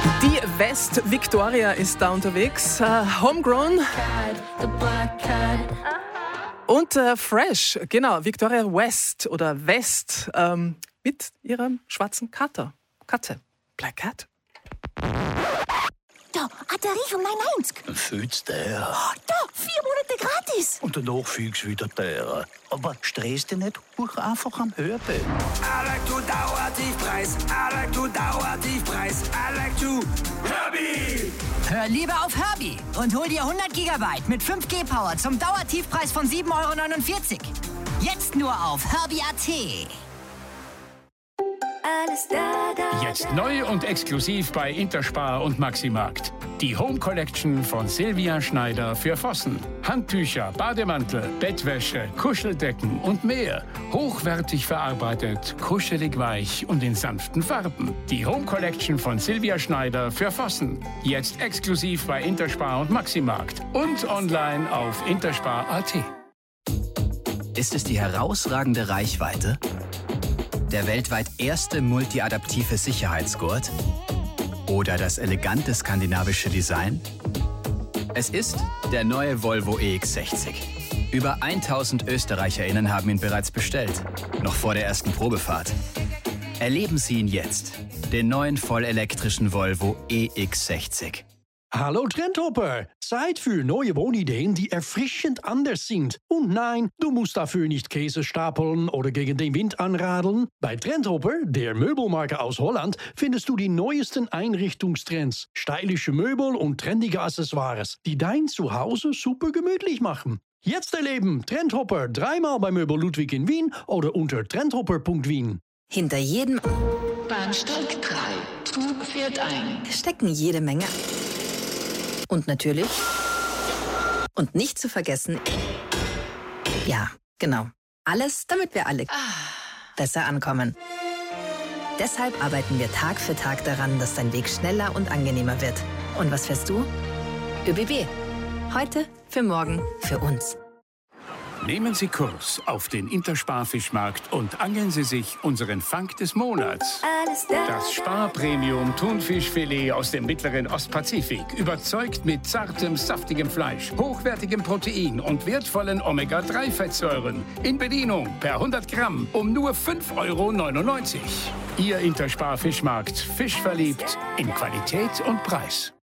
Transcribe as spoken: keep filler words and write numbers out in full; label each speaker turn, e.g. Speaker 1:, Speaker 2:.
Speaker 1: Die West Victoria ist da unterwegs. Uh, Homegrown. Und äh, Fresh, genau, Victoria West oder West ähm, mit ihrem schwarzen Kater. Katze. Black Cat.
Speaker 2: Da, Batterie von neun neunzig.
Speaker 3: Fühlst der?
Speaker 2: Oh, da, vier Monate gratis.
Speaker 3: Und danach fügst du wieder der. Aber stress dich nicht, hoch einfach am Hörbild.
Speaker 4: I like to Dauertiefpreis. I like to Dauertiefpreis. I like to Herbie.
Speaker 5: Hör lieber auf Herbie und hol dir hundert Gigabyte mit fünf G Power zum Dauertiefpreis von sieben Euro neunundvierzig. Jetzt nur auf herbie punkt a t.
Speaker 2: Alles da, da,
Speaker 6: Jetzt neu und exklusiv bei Interspar und Maximarkt. Die Home Collection von Silvia Schneider für Vossen. Handtücher, Bademantel, Bettwäsche, Kuscheldecken und mehr. Hochwertig verarbeitet, kuschelig weich und in sanften Farben. Die Home Collection von Silvia Schneider für Vossen. Jetzt exklusiv bei Interspar und Maximarkt. Und online auf interspar punkt a t.
Speaker 7: Ist es die herausragende Reichweite? Der weltweit erste multiadaptive Sicherheitsgurt? Oder das elegante skandinavische Design? Es ist der neue Volvo E X sechzig. Über tausend ÖsterreicherInnen haben ihn bereits bestellt, noch vor der ersten Probefahrt. Erleben Sie ihn jetzt, den neuen vollelektrischen Volvo E X sechzig.
Speaker 8: Hallo Trendhopper! Zeit für neue Wohnideen, die erfrischend anders sind. Und nein, du musst dafür nicht Käse stapeln oder gegen den Wind anradeln. Bei Trendhopper, der Möbelmarke aus Holland, findest du die neuesten Einrichtungstrends, stylische Möbel und trendige Accessoires, die dein Zuhause super gemütlich machen. Jetzt erleben Trendhopper dreimal bei Möbel Ludwig in Wien oder unter trendhopper punkt wien.
Speaker 9: Hinter jedem
Speaker 10: Bahnsteig drei. Zug fährt ein.
Speaker 9: stecken jede Menge. Und natürlich, und nicht zu vergessen, ja, genau, alles, damit wir alle besser ankommen. Deshalb arbeiten wir Tag für Tag daran, dass dein Weg schneller und angenehmer wird. Und was fährst du? ÖBB. Heute, für morgen, für uns.
Speaker 6: Nehmen Sie Kurs auf den Interspar-Fischmarkt und angeln Sie sich unseren Fang des Monats.
Speaker 2: alles da.
Speaker 6: Das Spar-Premium-Thunfischfilet aus dem mittleren Ostpazifik. Überzeugt mit zartem, saftigem Fleisch, hochwertigem Protein und wertvollen Omega drei Fettsäuren. In Bedienung per hundert Gramm um nur fünf Euro neunundneunzig. Ihr Interspar-Fischmarkt. Fisch verliebt in Qualität und Preis.